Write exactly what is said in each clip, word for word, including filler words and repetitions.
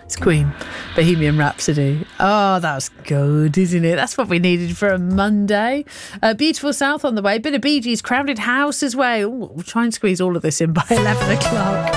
It's Queen, Bohemian Rhapsody. Oh, that was good, isn't it? That's what we needed for a Monday. Uh, Beautiful South on the way. Bit of Bee Gees, Crowded House as well. Ooh, we'll try and squeeze all of this in by eleven o'clock.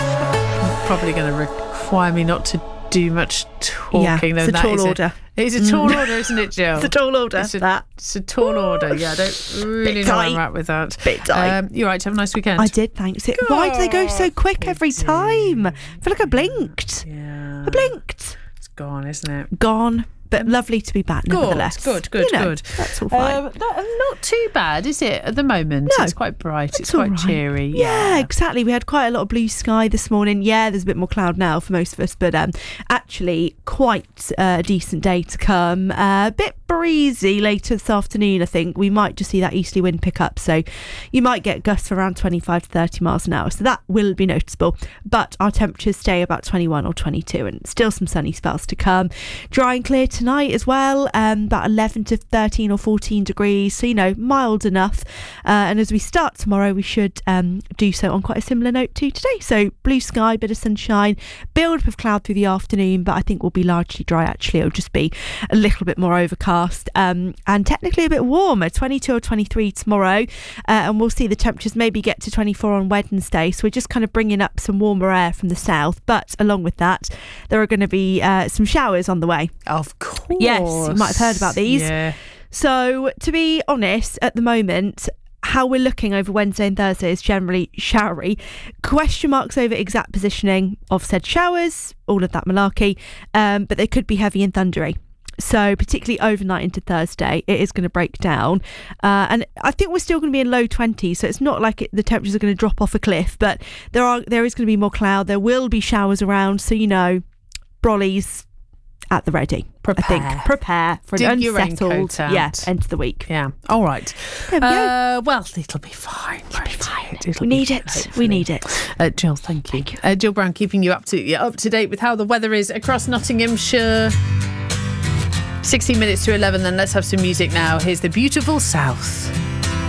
Probably going to require me not to do much talking. Yeah, though. it's a That tall is order. It's a tall order, isn't it, Jill? It's a tall order. It's a, that. it's a tall order. Yeah, I don't really know where I'm at with that. Bit tight. Um, you're right. Have a nice weekend. I did, thanks. It, why do they go so quick every time? I feel like I blinked. Yeah. I blinked. It's gone, isn't it? Gone. But lovely to be back, Good, nevertheless. good, good, you know, good. That's all fine. Um, not, not too bad, is it, at the moment? No, it's quite bright. It's, it's quite all right. cheery. Yeah. yeah, exactly. We had quite a lot of blue sky this morning. Yeah, there's a bit more cloud now for most of us, but um, actually quite uh, a decent day to come. Uh, a bit breezy later this afternoon, I think. We might just see that easterly wind pick up, so you might get gusts of around twenty-five to thirty miles an hour, so that will be noticeable. But our temperatures stay about twenty-one or twenty-two, and still some sunny spells to come. Dry and clear tonight as well. Um, about eleven to thirteen or fourteen degrees, so you know, mild enough. Uh, and as we start tomorrow, we should um, do so on quite a similar note to today. So blue sky, bit of sunshine, build up of cloud through the afternoon, but I think we'll be largely dry. Actually, it'll just be a little bit more overcast, um, and technically a bit warmer, twenty-two or twenty-three tomorrow, uh, and we'll see the temperatures maybe get to twenty-four on Wednesday. So we're just kind of bringing up some warmer air from the south, but along with that, there are going to be uh, some showers on the way. Of course. Yes, you might have heard about these. Yeah. So, to be honest, at the moment, how we're looking over Wednesday and Thursday is generally showery. Question marks over exact positioning of said showers, all of that malarkey, um, but they could be heavy and thundery. So particularly overnight into Thursday, it is going to break down. Uh, and I think we're still going to be in low twenties, so it's not like it, the temperatures are going to drop off a cliff, but there are there is going to be more cloud. There will be showers around, so, you know, brollies at the ready. Prepare. I think. Prepare for Dig an your unsettled raincoat out. yeah, end of the week. Yeah. All right. There we go. Uh, well, it'll be fine. It'll be fine. It'll We need be, it. hopefully. We need it. Uh, Jill, thank you. Thank you. Uh, Jill Brown keeping you up to yeah, up to date with how the weather is across Nottinghamshire. sixteen minutes to eleven, then let's have some music now. Here's the Beautiful South.